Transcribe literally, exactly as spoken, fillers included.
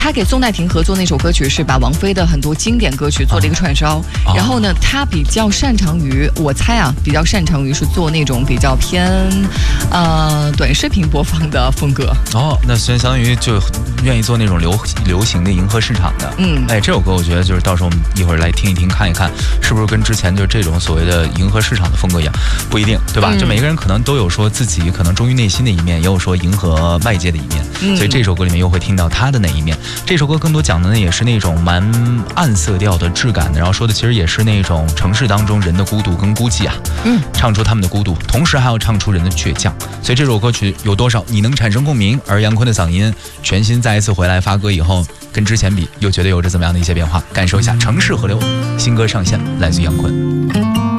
他给宋代婷合作那首歌曲是把王菲的很多经典歌曲做了一个串烧， 哦、 然后呢，他比较擅长于，我猜啊，比较擅长于是做那种比较偏呃短视频播放的风格。 哦，那相相当于就愿意做那种流流行的迎合市场的。 嗯， 哎，这首歌我觉得就是到时候我们一会儿来听一听，看一看是不是跟之前就这种所谓的迎合市场的风格一样，不一定，对吧？嗯、就每个人可能都有说自己可能忠于内心的一面，也有说迎合外界的一面，嗯、所以这首歌里面又会听到他的那一面。这首歌更多讲的呢也是那种蛮暗色调的质感的，然后说的其实也是那种城市当中人的孤独跟孤寂啊，嗯，唱出他们的孤独，同时还要唱出人的倔强。所以这首歌曲有多少你能产生共鸣？而杨坤的嗓音全新再一次回来发歌以后，跟之前比又觉得有着怎么样的一些变化？感受一下《城市河流》新歌上线，来自杨坤。